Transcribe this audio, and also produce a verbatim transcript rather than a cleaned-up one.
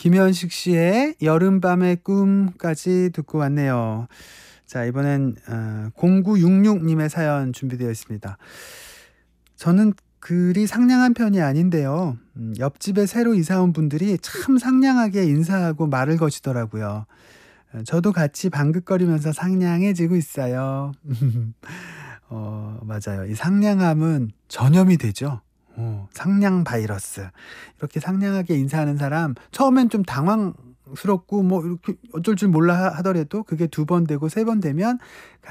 김현식 씨의 여름밤의 꿈까지 듣고 왔네요. 자, 이번엔 어, 공구육육 님의 사연 준비되어 있습니다. 저는 그리 상냥한 편이 아닌데요. 음, 옆집에 새로 이사 온 분들이 참 상냥하게 인사하고 말을 거시더라고요. 어, 저도 같이 방긋거리면서 상냥해지고 있어요. 어, 맞아요. 이 상냥함은 전염이 되죠. 어, 상냥 바이러스. 이렇게 상냥하게 인사하는 사람 처음엔 좀 당황스럽고 뭐 이렇게 어쩔 줄 몰라 하- 하더라도 그게 두 번 되고 세 번 되면